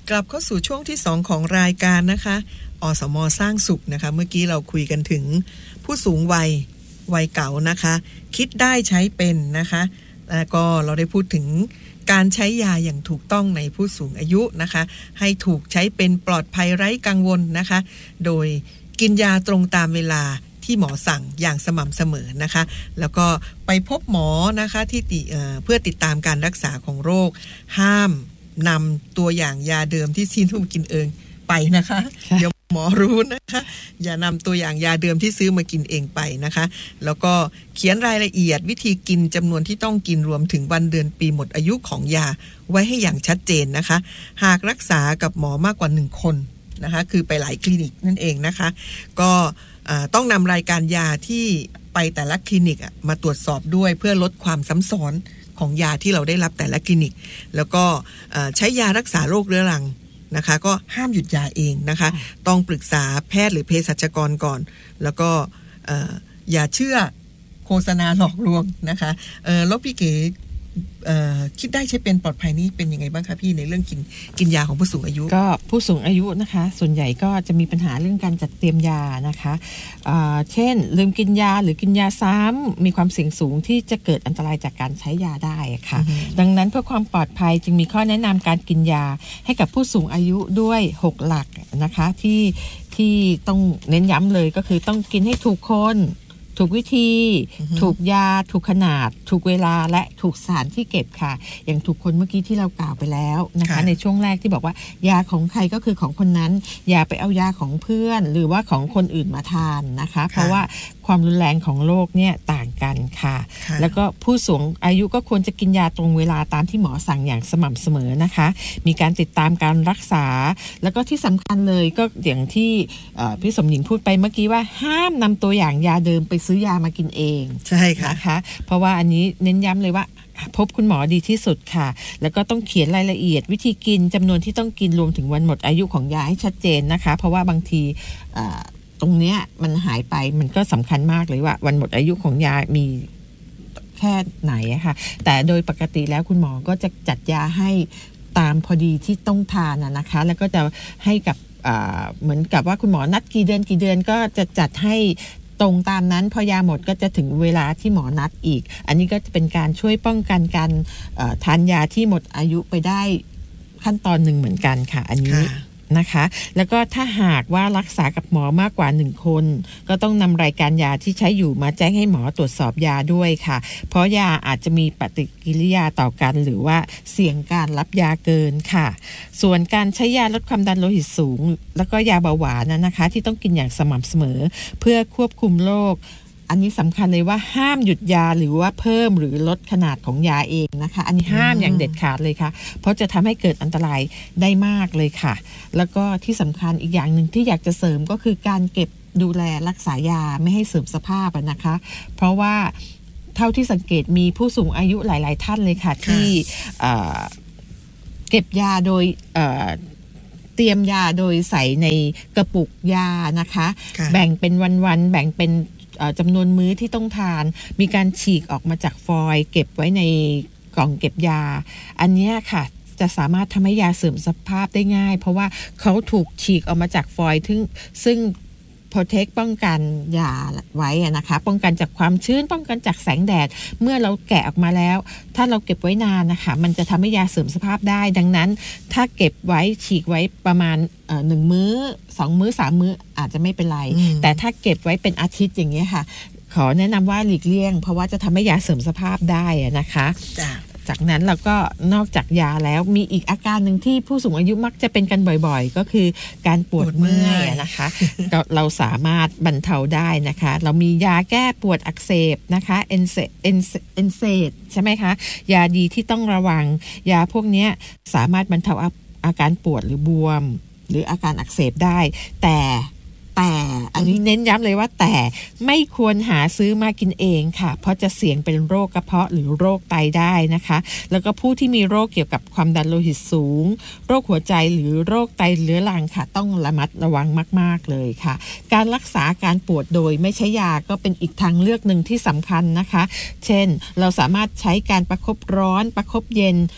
กลับเข้าสู่ช่วงที่2ของรายการนะคะอสม.สร้างสุขนะคะเมื่อกี้เราคุยกันถึงผู้สูงวัยเก่านะคะคิดได้ใช้เป็นนะคะแล้วก็เราได้พูดถึงการใช้ยาอย่างถูกต้องในผู้สูงอายุนะคะให้ถูกใช้เป็นปลอดภัยไร้กังวลนะคะโดยกินยาตรงตามเวลาที่หมอสั่งอย่างสม่ำเสมอนะคะแล้วก็ไปพบหมอนะคะที่เพื่อติดตามการรักษาของโรคห้ามนำตัวอย่างยาเดิมที่ซีนุ่มกินเองไปนะคะเดี๋ยวหมอรู้นะคะอย่านำตัวอย่างยาเดิมที่ซื้อมากินเองไปนะคะแล้วก็เขียนรายละเอียดวิธีกินจำนวนที่ต้องกินรวมถึงวันเดือนปีหมดอายุของยาไว้ให้อย่างชัดเจนนะคะหากรักษากับหมอมากกว่า1คนนะคะคือไปหลายคลินิกนั่นเองนะคะก็ต้องนำรายการยาที่ไปแต่ละคลินิกมาตรวจสอบด้วยเพื่อลดความซ้ำซ้อนของยาที่เราได้รับแต่ละคลินิกแล้วก็ใช้ยารักษาโรคเรื้อรังนะคะก็ห้ามหยุดยาเองนะคะต้องปรึกษาแพทย์หรือเภสัชกรก่อนแล้วก็อย่าเชื่อโฆษณาหลอกลวงนะคะแล้วพี่เก๋คิดได้ใช้เป็นปลอดภัยนี่เป็นยังไงบ้างคะพี่ในเรื่องกินยาของผู้สูงอายุก็ผู้สูงอายุนะคะส่วนใหญ่ก็จะมีปัญหาเรื่องการจัดเตรียมยานะคะเช่นลืมกินยาหรือกินยาซ้ำมีความเสี่ยงสูงที่จะเกิดอันตรายจากการใช้ยาได้ค่ะดังนั้นเพื่อความปลอดภัยจึงมีข้อแนะนำการกินยาให้กับผู้สูงอายุด้วย6หลักนะคะที่ต้องเน้นย้ำเลยก็คือต้องกินให้ถูกคนถูกวิธีถูกยาถูกขนาดถูกเวลาและถูกสถานที่เก็บค่ะอย่างถูกคนเมื่อกี้ที่เรากล่าวไปแล้วนะคะในช่วงแรกที่บอกว่ายาของใครก็คือของคนนั้นอย่าไปเอายาของเพื่อนหรือว่าของคนอื่นมาทานนะคะเพราะว่าความรุนแรงของโรคเนี่ยต่างกันค่ะแล้วก็ผู้สูงอายุก็ควรจะกินยาตรงเวลาตามที่หมอสั่งอย่างสม่ำเสมอนะคะมีการติดตามการรักษาแล้วก็ที่สำคัญเลยก็อย่างที่พี่สมหญิงพูดไปเมื่อกี้ว่าห้ามนำตัวอย่างยาเดิมไปซื้อยามากินเองใช่ค่ะนะคะเพราะว่าอันนี้เน้นย้ำเลยว่าพบคุณหมอดีที่สุดค่ะแล้วก็ต้องเขียนรายละเอียดวิธีกินจำนวนที่ต้องกินรวมถึงวันหมดอายุของยาให้ชัดเจนนะคะเพราะว่าบางทีตรงเนี้ยมันหายไปมันก็สำคัญมากเลยว่าวันหมดอายุของยามีแค่ไหนอะค่ะแต่โดยปกติแล้วคุณหมอก็จะจัดยาให้ตามพอดีที่ต้องทานนะคะแล้วก็จะให้กับเหมือนกับว่าคุณหมอนัดกี่เดือนก็จะจัดให้ตรงตามนั้นพอยาหมดก็จะถึงเวลาที่หมอนัดอีกอันนี้ก็จะเป็นการช่วยป้องกันการทานยาที่หมดอายุไปได้ขั้นตอนหนึ่งเหมือนกันค่ะอันนี้นะคะแล้วก็ถ้าหากว่ารักษากับหมอมากกว่า1คนก็ต้องนำรายการยาที่ใช้อยู่มาแจ้งให้หมอตรวจสอบยาด้วยค่ะเพราะยาอาจจะมีปฏิกิริยาต่อกันหรือว่าเสี่ยงการรับยาเกินค่ะส่วนการใช้ยาลดความดันโลหิตสูงแล้วก็ยาเบาหวานนะคะที่ต้องกินอย่างสม่ำเสมอเพื่อควบคุมโรคอันนี้สำคัญเลยว่าห้ามหยุดยาหรือว่าเพิ่มหรือลดขนาดของยาเองนะคะอันนี้ห้ามอย่างเด็ดขาดเลยค่ะเพราะจะทำให้เกิดอันตรายได้มากเลยค่ะแล้วก็ที่สำคัญอีกอย่างหนึ่งที่อยากจะเสริมก็คือการเก็บดูแลรักษายาไม่ให้เสื่อมสภาพนะคะเพราะว่าเท่าที่สังเกตมีผู้สูงอายุหลายๆท่านเลยค่ะที่เก็บยาโดยเตรียมยาโดยใส่ในกระปุกยานะคะแบ่งเป็นวันๆแบ่งเป็นจำนวนมื้อที่ต้องทานมีการฉีกออกมาจากฟอยล์เก็บไว้ในกล่องเก็บยาอันนี้ค่ะจะสามารถทำให้ยาเสื่อมสภาพได้ง่ายเพราะว่าเขาถูกฉีกออกมาจากฟอยล์ซึ่งprotect ป้องกันยาไว้นะคะป้องกันจากความชื้นป้องกันจากแสงแดดเมื่อเราแกะออกมาแล้วถ้าเราเก็บไว้นานนะคะมันจะทำให้ยาเสื่อมสภาพได้ดังนั้นถ้าเก็บไว้ฉีกไว้ประมาณ1 มื้อ2 มื้อ3 มื้ออาจจะไม่เป็นไรแต่ถ้าเก็บไว้เป็นอาทิตย์อย่างเงี้ยค่ะขอแนะนำว่าหลีกเลี่ยงเพราะว่าจะทำให้ยาเสื่อมสภาพได้นะคะจากนั้นเราก็นอกจากยาแล้วมีอีกอาการหนึ่งที่ผู้สูงอายุมักจะเป็นกันบ่อยๆก็คือการปวดเมื่อยนะคะเราสามารถบรรเทาได้นะคะเรามียาแก้ปวดอักเสบนะคะเอนเซดใช่ไหมคะยาดีที่ต้องระวังยาพวกนี้สามารถบรรเทาอาการปวดหรือบวมหรืออาการอักเสบได้แต่อันนี้เน้นย้ำเลยว่าแต่ไม่ควรหาซื้อมากินเองค่ะเพราะจะเสี่ยงเป็นโรคกระเพาะหรือโรคไตได้นะคะแล้วก็ผู้ที่มีโรคเกี่ยวกับความดันโลหิตสูงโรคหัวใจหรือโรคไตเรื้อรังค่ะต้องระมัดระวังมากๆเลยค่ะการรักษาการปวดโดยไม่ใช้ยาก็เป็นอีกทางเลือกหนึ่งที่สำคัญนะคะเช่นเราสามารถใช้การประคบร้อนประคบเย็นเ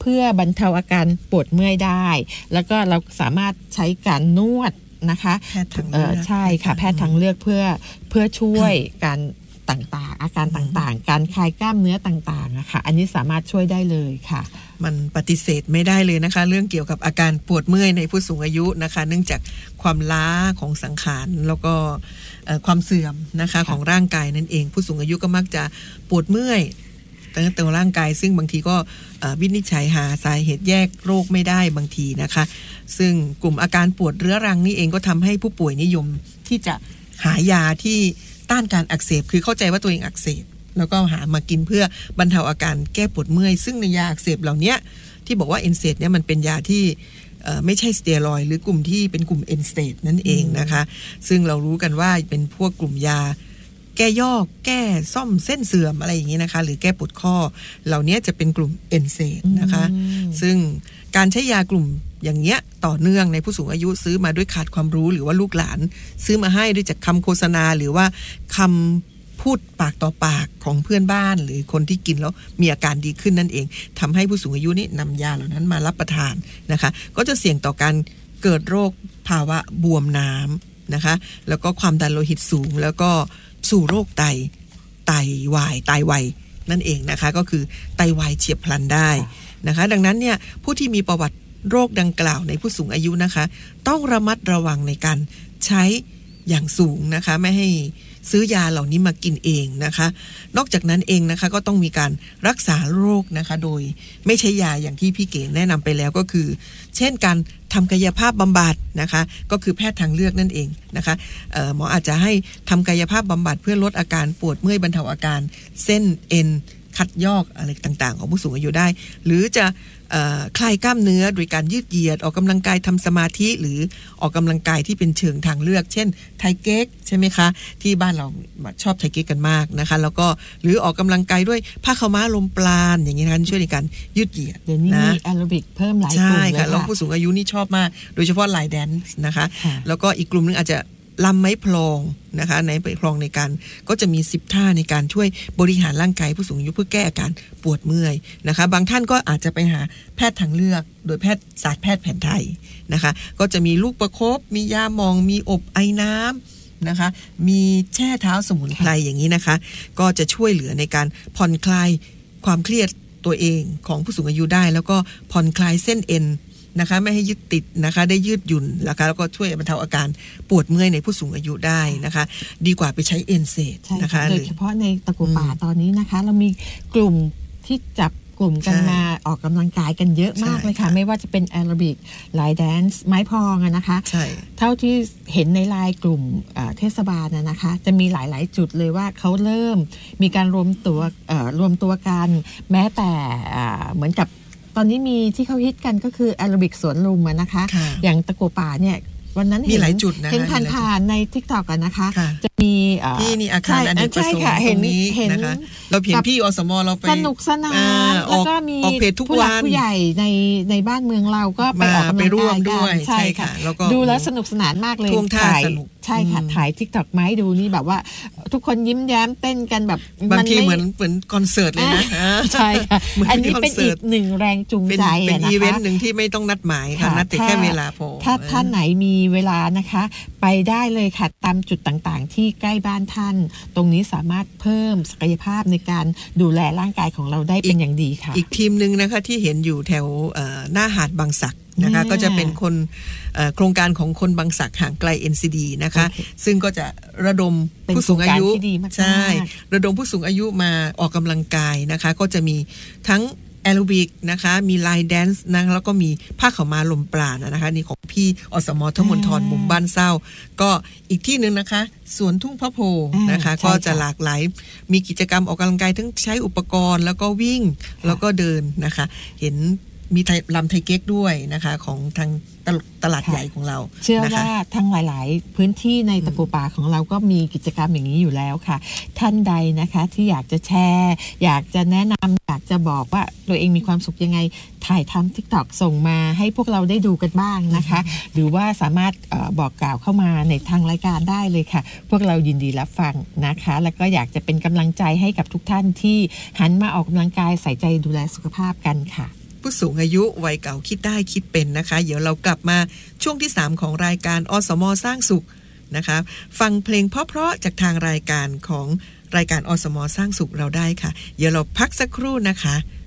พื่อบรรเทาอาการปวดเมื่อยได้แล้วก็เราสามารถใช้การนวดนะคะแพทย์ทางเลือกใช่ค่ะแพทย์ทางเลือกเพื่อช่วยการต่างๆอาการต่างๆการคลายกล้ามเนื้อต่างๆนะคะอันนี้สามารถช่วยได้เลยค่ะมันปฏิเสธไม่ได้เลยนะคะเรื่องเกี่ยวกับอาการปวดเมื่อยในผู้สูงอายุนะคะเนื่องจากความล้าของสังขารแล้วก็ความเสื่อมนะคะของร่างกายนั่นเองผู้สูงอายุก็มักจะปวดเมื่อยตั้งแต่ร่างกายซึ่งบางทีก็วินิจฉัยหาสาเหตุแยกโรคไม่ได้บางทีนะคะซึ่งกลุ่มอาการปวดเรื้อรังนี่เองก็ทำให้ผู้ป่วยนิยมที่จะหายาที่ต้านการอักเสบคือเข้าใจว่าตัวเองอักเสบแล้วก็หามากินเพื่อบรรเทาอาการแก้ปวดเมื่อยซึ่งในยาอักเสบเหล่านี้ที่บอกว่าเอนเซดเนี่ยมันเป็นยาที่ไม่ใช่สเตียรอยด์หรือกลุ่มที่เป็นกลุ่มเอนเซดนั่นเองนะคะซึ่งเรารู้กันว่าเป็นพวกกลุ่มยาแก้ยอกแก้ซ่อมเส้นเสื่อมอะไรอย่างนี้นะคะหรือแก้ปวดข้อเหล่านี้จะเป็นกลุ่มเอนเซดนะคะซึ่งการใช้ยากลุ่มอย่างเงี้ยต่อเนื่องในผู้สูงอายุซื้อมาด้วยขาดความรู้หรือว่าลูกหลานซื้อมาให้ด้วยจากคำโฆษณาหรือว่าคำพูดปากต่อปากของเพื่อนบ้านหรือคนที่กินแล้วมีอาการดีขึ้นนั่นเองทำให้ผู้สูงอายุนี่นำยาเหล่านั้นมารับประทานนะคะก็จะเสี่ยงต่อการเกิดโรคภาวะบวมน้ำนะคะแล้วก็ความดันโลหิตสูงแล้วก็สู่โรคไตวายไตวายนั่นเองนะคะก็คือไตวายเฉียบพลันได้นะคะดังนั้นเนี่ยผู้ที่มีประวัติโรคดังกล่าวในผู้สูงอายุนะคะต้องระมัดระวังในการใช้อย่างสูงนะคะไม่ให้ซื้อยาเหล่านี้มากินเองนะคะนอกจากนั้นเองนะคะก็ต้องมีการรักษาโรคนะคะโดยไม่ใช้ยาอย่างที่พี่เก๋แนะนำไปแล้วก็คือเช่นการทำกายภาพบำบัดนะคะก็คือแพทย์ทางเลือกนั่นเองนะคะหมออาจจะให้ทำกายภาพบำบัดเพื่อลดอาการปวดเมื่อยบรรเทาอาการเส้นเอ็นคัดยอกอะไรต่างๆของผู้สูงอายุได้หรือจะคลายกล้ามเนื้อโดยการยืดเหยียดออกกำลังกายทำสมาธิหรือออกกำลังกายที่เป็นเชิงทางเลือกเช่นไทเก๊กใช่ไหมคะที่บ้านเราชอบไทเก๊กกันมากนะคะแล้วก็หรือออกกำลังกายด้วยผ้าขาวม้าลมปราณอย่างนี้นะคะช่วยในการยืดเหยียดเดี๋ยวนี้มีแอโรบิกเพิ่มหลายกลุ่มเลยค่ะใช่ค่ะแล้วผู้สูงอายุนี่ชอบมากโดยเฉพาะไลน์แดนซ์นะคะแล้วก็อีกกลุ่มนึงอาจจะลำไม้พลองนะคะในไม้พลองในการก็จะมี10ท่าในการช่วยบริหารร่างกายผู้สูงอายุเพื่อแก้อาการปวดเมื่อยนะคะบางท่านก็อาจจะไปหาแพทย์ทางเลือกโดยแพทย์ศาสตร์แพทย์แผนไทยนะคะก็จะมีลูกประคบมียาหมองมีอบไอน้ำนะคะมีแช่เท้าสมุนไพรอย่างนี้นะคะก็จะช่วยเหลือในการผ่อนคลายความเครียดตัวเองของผู้สูงอายุได้แล้วก็ผ่อนคลายเส้นเอ็นนะคะไม่ให้ยึดติดนะคะได้ยืดหยุ่นนะคะแล้วก็ช่วยบรรเทาอาการปวดเมื่อยในผู้สูงอายุได้นะคะดีกว่าไปใช้เอนเซดนะคะโดยเฉพาะในตะกั่วป่าตอนนี้นะคะเรามีกลุ่มที่จับกลุ่มกันมาออกกำลังกายกันเยอะมากเลยค่ะไม่ว่าจะเป็นแอโรบิกไลน์แดนซ์ไม้พองนะคะเท่าที่เห็นในไลน์กลุ่มเทศบาลนะคะจะมีหลายๆจุดเลยว่าเขาเริ่มมีการรวมตัวกันแม้แต่เหมือนกับตอนนี้มีที่เขาฮิตกันก็คือแอโรบิกสวนลุมนะคะอย่างตะกั่วป่าเนี่ยวันนั้นมีหลายจุดนะเห็นผ่านใน TikTok กันนะคะจะมีที่นี่อาคารอเนกประสงค์ตรงนี้นะคะเราเห็นพี่อสมเราไปสนุกสนานแล้วก็มีผู้หลักผู้ใหญ่ในบ้านเมืองเราก็ไปออกกำลังกายกันใช่ค่ะดูแล้วสนุกสนานมากเลยท่วงท่าสนุกใช่ค่ะถ่าย TikTok มาให้ดูนี่แบบว่าทุกคนยิ้มแย้มเต้นกันแบบบางทีเหมือนคอนเสิร์ตเลยนะใช่ค่ะอันนี้เป็นอีกหนึ่งแรงจูงใจเป็นอีเวนต์หนึ่งที่ไม่ต้องนัดหมายค่ะนัดแต่แค่เวลาพอถ้าท่านไหนมีเวลานะคะไปได้เลยค่ะตามจุดต่างๆที่ใกล้บ้านท่านตรงนี้สามารถเพิ่มศักยภาพในการดูแลร่างกายของเราได้เป็นอย่างดีค่ะอีกทีมนึงนะคะที่เห็นอยู่แถวหน้าหาดบางสักนะคะก็จะเป็นคนโครงการของคนบางสักห่างไกล NCD นะคะซึ่งก็จะระดมผู้สูงอายุใช่ระดมผู้สูงอายุมาออกกำลังกายนะคะก็จะมีทั้งแอโรบิกนะคะมีไลน์แดนซ์นะแล้วก็มีผ้าขาวม้าลมปราณนะคะนี่ของพี่อสมทมนทรมุมบ้านเศร้าก็อีกที่นึงนะคะสวนทุ่งพระโพนะคะก็จะหลากหลายมีกิจกรรมออกกำลังกายทั้งใช้อุปกรณ์แล้วก็วิ่งแล้วก็เดินนะคะเห็นมีลำไทเก๊กด้วยนะคะของทางตลาดใหญ่ของเราเชื่อว่าทั้งหลายๆพื้นที่ในตะกั่วป่าของเราก็มีกิจกรรมอย่างนี้อยู่แล้วค่ะท่านใดนะคะที่อยากจะแชร์อยากจะแนะนำอยากจะบอกว่าตัวเองมีความสุขยังไงถ่ายทำ TikTok ส่งมาให้พวกเราได้ดูกันบ้างนะคะหรือว่าสามารถบอกกล่าวเข้ามาในทางรายการได้เลยค่ะพวกเรายินดีรับฟังนะคะแล้วก็อยากจะเป็นกำลังใจให้กับทุกท่านที่หันมาออกกำลังกายใส่ใจดูแลสุขภาพกันค่ะผู้สูงอายุวัยเก่าคิดได้คิดเป็นนะคะเดี๋ยวเรากลับมาช่วงที่3ของรายการอสม.สร้างสุขนะคะฟังเพลงเพราะๆจากทางรายการของรายการอสม.สร้างสุขเราได้ค่ะเดี๋ยวเราพักสักครู่นะคะ